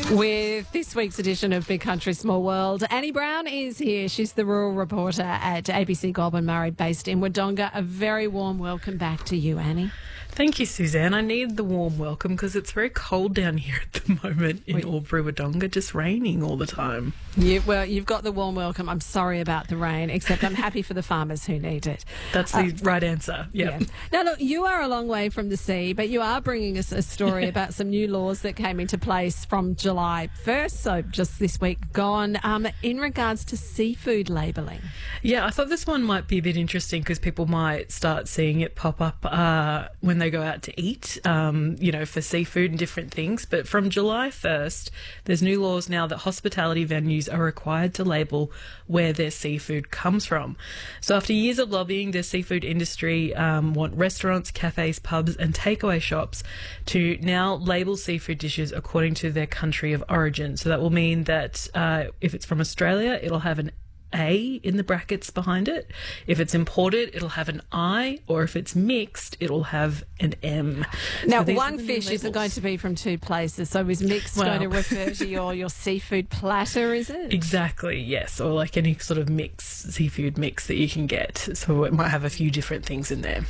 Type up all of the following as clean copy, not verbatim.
With this week's edition of Big Country Small World, Annie Brown is here. She's the rural reporter at ABC Goulburn Murray, based in Wodonga. A very warm welcome back to you, Annie. Thank you, Suzanne. I need the warm welcome because it's very cold down here at the moment in Albury, Wodonga, just raining all the time. Well, you've got the warm welcome. I'm sorry about the rain, except I'm happy for the farmers who need it. That's the right answer. Yep. Yeah. Now, look, you are a long way from the sea, but you are bringing us a story about some new laws that came into place from July 1st, so just this week gone, in regards to seafood labelling. Yeah, I thought this one might be a bit interesting because people might start seeing it pop up when they go out to eat, for seafood and different things. But from July 1st, there's new laws now that hospitality venues are required to label where their seafood comes from. So after years of lobbying, the seafood industry want restaurants, cafes, pubs and takeaway shops to now label seafood dishes according to their country of origin. So that will mean that if it's from Australia, it'll have an A in the brackets behind it. If it's imported, it'll have an I, or if it's mixed, it'll have an M. Now, one fish isn't going to be from two places, so is mixed going to refer to your seafood platter, is it? Exactly, yes, or like any sort of seafood mix that you can get. So it might have a few different things in there.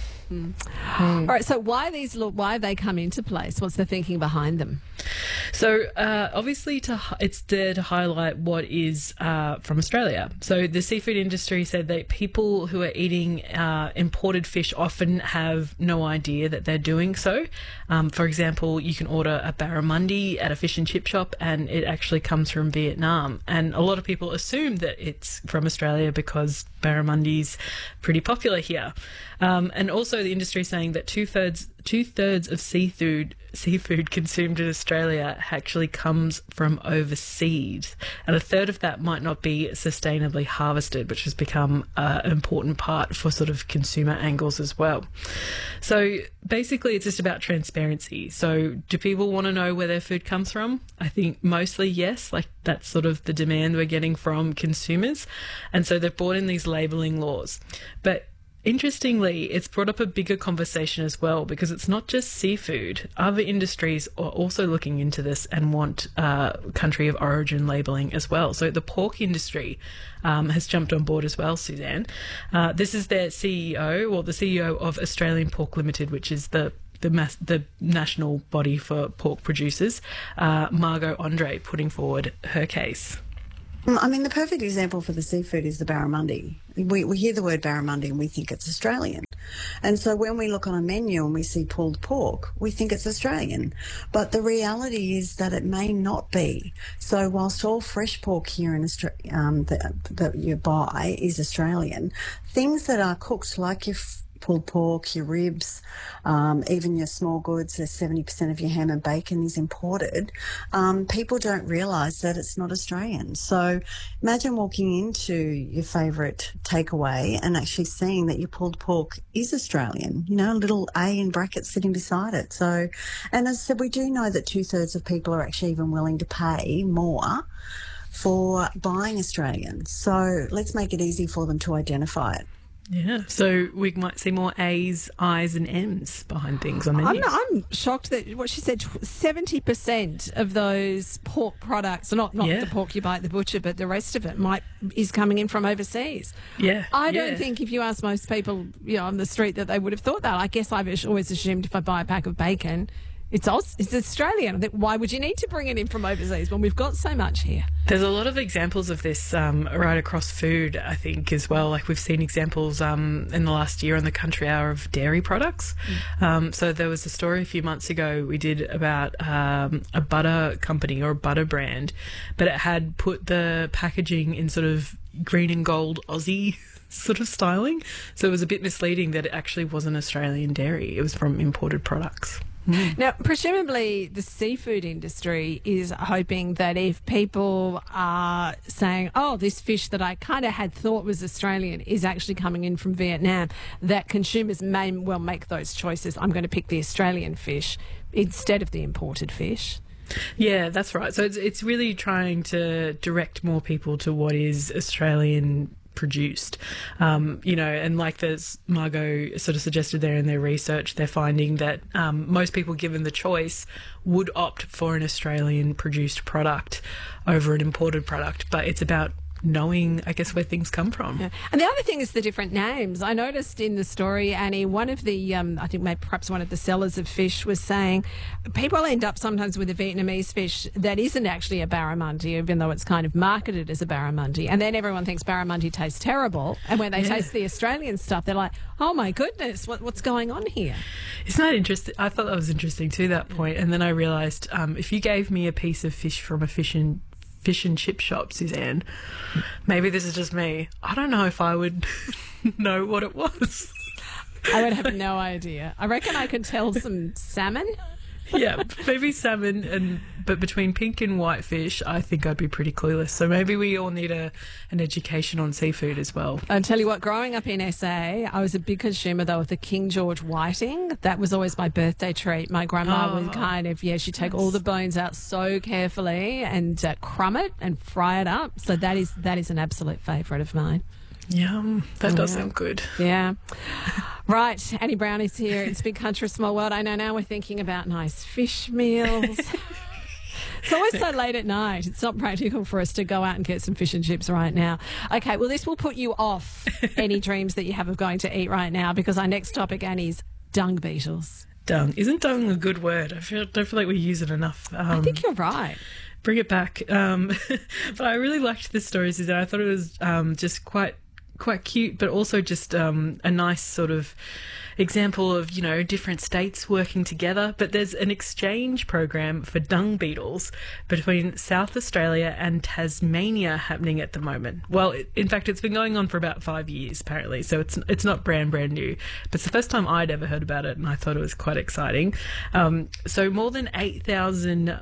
All right, so why have they come into place? What's the thinking behind them? So obviously it's there to highlight what is from Australia. So the seafood industry said that people who are eating imported fish often have no idea that they're doing so. For example, you can order a barramundi at a fish and chip shop and it actually comes from Vietnam. And a lot of people assume that it's from Australia because barramundi's pretty popular here. And also the industry is saying that two-thirds of seafood consumed in Australia actually comes from overseas, and a third of that might not be sustainably harvested, which has become an important part for sort of consumer angles as well. So basically it's just about transparency. So do people want to know where their food comes from? I think mostly yes, like that's sort of the demand we're getting from consumers. And so they've brought in these labelling laws. But interestingly, it's brought up a bigger conversation as well, because it's not just seafood. Other industries are also looking into this and want country of origin labelling as well. So the pork industry has jumped on board as well, Suzanne. This is their CEO, or the CEO of Australian Pork Limited, which is the national body for pork producers, Margot Andre, putting forward her case. I mean, the perfect example for the seafood is the barramundi. We hear the word barramundi and we think it's Australian. And so when we look on a menu and we see pulled pork, we think it's Australian. But the reality is that it may not be. So whilst all fresh pork here in Australia that you buy is Australian, things that are cooked like your pulled pork, your ribs, even your small goods, 70% of your ham and bacon is imported. People don't realise that it's not Australian. So imagine walking into your favourite takeaway and actually seeing that your pulled pork is Australian, a little A in brackets sitting beside it. So, and as I said, we do know that 2/3 of people are actually even willing to pay more for buying Australian. So let's make it easy for them to identify it. Yeah, so we might see more A's, I's and M's behind things on menus. I'm shocked that what she said, 70% of those pork products, not the pork you buy at the butcher, but the rest of it is coming in from overseas. Yeah. I don't think if you ask most people on the street that they would have thought that. I guess I've always assumed if I buy a pack of bacon, it's Australian. Why would you need to bring it in from overseas when we've got so much here? There's a lot of examples of this right across food, I think, as well. Like we've seen examples in the last year on the Country Hour of dairy products. So there was a story a few months ago we did about a butter company or a butter brand, but it had put the packaging in sort of green and gold Aussie sort of styling. So it was a bit misleading that it actually wasn't Australian dairy. It was from imported products. Now, presumably the seafood industry is hoping that if people are saying, oh, this fish that I kind of had thought was Australian is actually coming in from Vietnam, that consumers may well make those choices. I'm going to pick the Australian fish instead of the imported fish. Yeah, that's right. So it's really trying to direct more people to what is Australian produced. And like there's Margot sort of suggested there in their research, they're finding that most people given the choice would opt for an Australian produced product over an imported product, but it's about knowing, I guess, where things come from. Yeah. And the other thing is the different names. I noticed in the story, Annie, one of the, I think maybe perhaps one of the sellers of fish was saying people end up sometimes with a Vietnamese fish that isn't actually a barramundi, even though it's kind of marketed as a barramundi. And then everyone thinks barramundi tastes terrible. And when they taste the Australian stuff, they're like, oh my goodness, what's going on here? Isn't that interesting? I thought that was interesting too, that point. And then I realised if you gave me a piece of fish from a fish and chip shop, Suzanne, maybe this is just me, I don't know if I would know what it was. I would have no idea. I reckon I could tell some salmon. Yeah, maybe salmon, but between pink and white fish, I think I'd be pretty clueless. So maybe we all need an education on seafood as well. I'll tell you what, growing up in SA, I was a big consumer, though, of the King George whiting. That was always my birthday treat. My grandma would kind of, she'd take all the bones out so carefully and crumb it and fry it up. So that is an absolute favourite of mine. Yum. That does sound good. Yeah. Right. Annie Brown is here. It's Big Country, Small World. I know now we're thinking about nice fish meals. It's always so late at night. It's not practical for us to go out and get some fish and chips right now. Okay, well, this will put you off any dreams that you have of going to eat right now, because our next topic, Annie, is dung beetles. Dung. Isn't dung a good word? I don't feel like we use it enough. I think you're right. Bring it back. But I really liked this story, Suzanne. I thought it was just quite cute, but also just a nice sort of example of, different states working together. But there's an exchange program for dung beetles between South Australia and Tasmania happening at the moment. Well, in fact, it's been going on for about 5 years, apparently, so it's not brand new. But it's the first time I'd ever heard about it, and I thought it was quite exciting. So more than 8,000,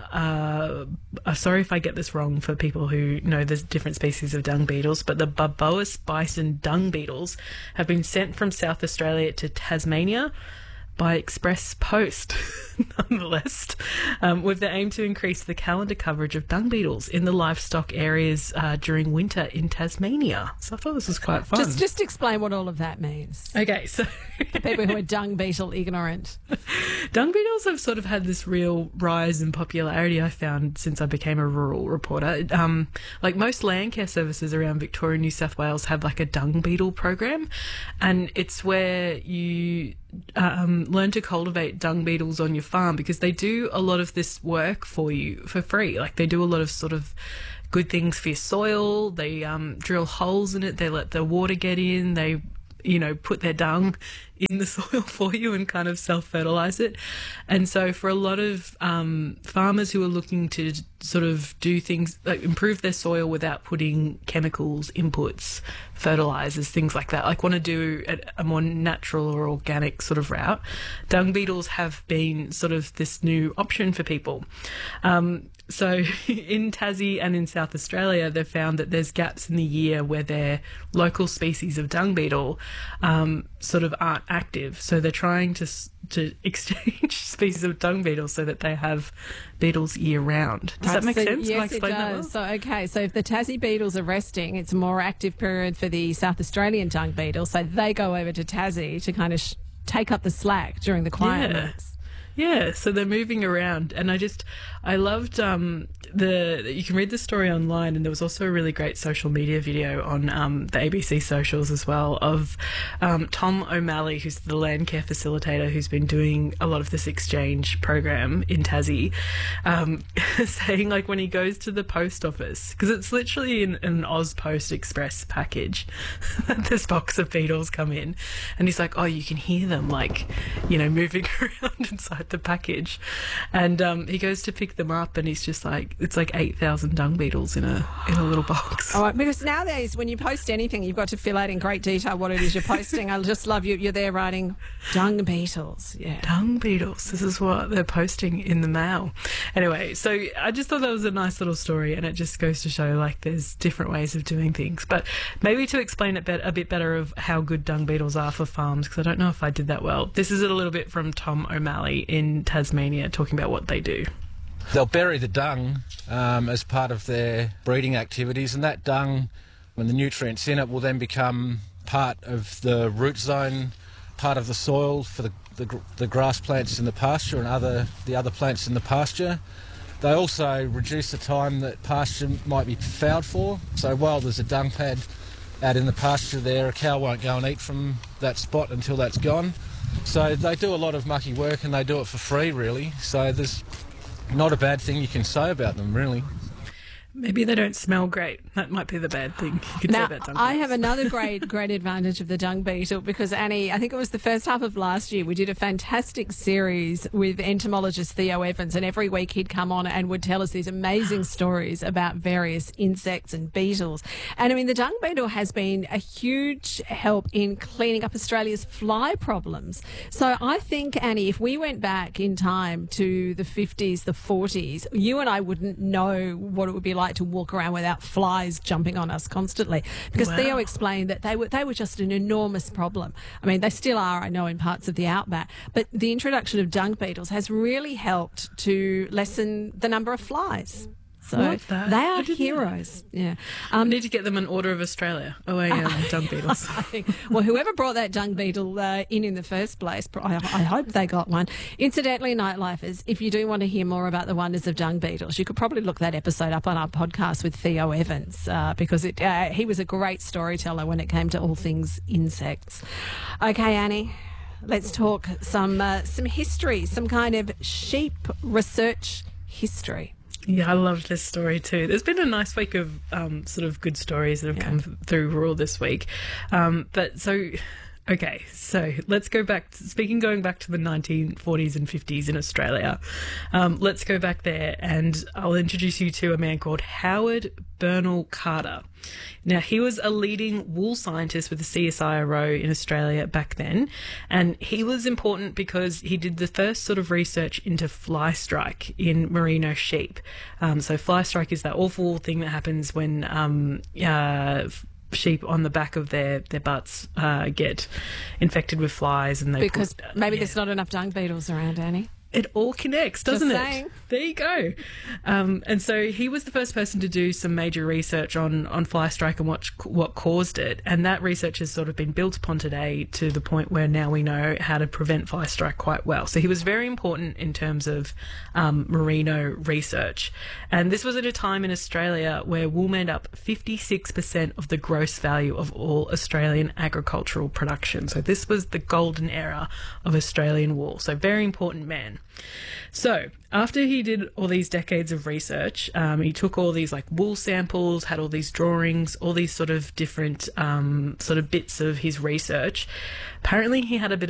sorry if I get this wrong for people who know there's different species of dung beetles, but the Barboas bison dung beetles have been sent from South Australia to Tasmania by express post, nonetheless, with the aim to increase the calendar coverage of dung beetles in the livestock areas during winter in Tasmania. So I thought this was quite fun. Just explain what all of that means. Okay, so for people who are dung beetle ignorant. Dung beetles have sort of had this real rise in popularity, I found, since I became a rural reporter. Like most land care services around Victoria and New South Wales have like a dung beetle program, and it's where you learn to cultivate dung beetles on your farm, because they do a lot of this work for you for free. Like they do a lot of sort of good things for your soil. They drill holes in it. They let the water get in. They put their dung in the soil for you and kind of self-fertilise it. And so for a lot of farmers who are looking to sort of do things like improve their soil without putting chemicals, inputs, fertilisers, things like that, like want to do a more natural or organic sort of route, dung beetles have been sort of this new option for people. So in Tassie and in South Australia, they've found that there's gaps in the year where their local species of dung beetle sort of aren't active. So they're trying to exchange species of dung beetles so that they have beetles year round. Does that make sense? Yes, it does. So if the Tassie beetles are resting, it's a more active period for the South Australian dung beetle. So they go over to Tassie to kind of take up the slack during the quiet months. Yeah, so they're moving around, and I loved you can read the story online, and there was also a really great social media video on the ABC socials as well of Tom O'Malley, who's the land care facilitator who's been doing a lot of this exchange program in Tassie, saying like when he goes to the post office, because it's literally an AusPost Express package, this box of beetles come in, and he's like, oh, you can hear them like, moving around inside the package, and he goes to pick them up, and he's just like, it's like 8,000 dung beetles in a little box. All right, because nowadays when you post anything, you've got to fill out in great detail what it is you're posting. I just love you're there writing dung beetles. Yeah, dung beetles. This is what they're posting in the mail. Anyway, so I just thought that was a nice little story, and it just goes to show like there's different ways of doing things. But maybe to explain it a bit better of how good dung beetles are for farms, because I don't know if I did that well. This is a little bit from Tom O'Malley in Tasmania talking about what they do. They'll bury the dung as part of their breeding activities, and that dung and the nutrients in it will then become part of the root zone, part of the soil for the grass plants in the pasture and the other plants in the pasture. They also reduce the time that pasture might be fouled for. So while there's a dung pad out in the pasture there, a cow won't go and eat from that spot until that's gone. So they do a lot of mucky work and they do it for free, really. So there's not a bad thing you can say about them, really. Maybe they don't smell great. That might be the bad thing you could say Now, about dung I beetles. have another great advantage of the dung beetle because, Annie, I think it was the first half of last year, we did a fantastic series with entomologist Theo Evans, and every week he'd come on and would tell us these amazing stories about various insects and beetles. And, I mean, the dung beetle has been a huge help in cleaning up Australia's fly problems. So I think, Annie, if we went back in time to the 50s, the 40s, you and I wouldn't know what it would be like to walk around without flies jumping on us constantly, because Wow. Theo explained that they were just an enormous problem. I mean, they still are, I know, in parts of the outback, but the introduction of dung beetles has really helped to lessen the number of flies. So What the- they I are didn't know. heroes. Yeah. I need to get them an Order of Australia. Dung beetles. I think, well, whoever brought that dung beetle in the first place, I hope they got one. Incidentally, Nightlifers, if you do want to hear more about the wonders of dung beetles, you could probably look that episode up on our podcast with Theo Evans because he was a great storyteller when it came to all things insects. Okay, Annie, let's talk some history, some kind of sheep research history. Yeah, I loved this story too. There's been a nice week of sort of good stories that have come through rural this week. So let's go back. Going back to the 1940s and 50s in Australia, let's go back there and I'll introduce you to a man called Howard Bernal Carter. Now, he was a leading wool scientist with the CSIRO in Australia back then, and he was important because he did the first sort of research into fly strike in merino sheep. So fly strike is that awful thing that happens when sheep on the back of their butts get infected with flies, and Because maybe there's not enough dung beetles around, Annie. It all connects, doesn't Just it? saying. There you go. And so he was the first person to do some major research on fly strike and what caused it. And that research has sort of been built upon today to the point where now we know how to prevent fly strike quite well. So he was very important in terms of merino research. And this was at a time in Australia where wool made up 56% of the gross value of all Australian agricultural production. So this was the golden era of Australian wool. So very important man. So after he did all these decades of research, he took all these like wool samples, had all these drawings, all these sort of different sort of bits of his research. Apparently he had a bit